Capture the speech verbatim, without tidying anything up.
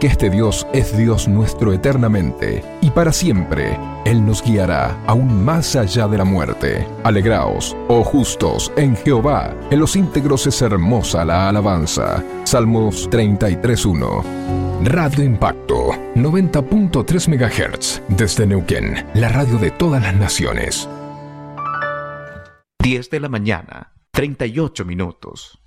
que este Dios es Dios nuestro eternamente, y para siempre Él nos guiará aún más allá de la muerte. Alegraos, oh justos, en Jehová, en los íntegros es hermosa la alabanza. Salmos treinta y tres uno. Radio Impacto, noventa punto tres megahertz, desde Neuquén, la radio de todas las naciones. diez de la mañana, treinta y ocho minutos.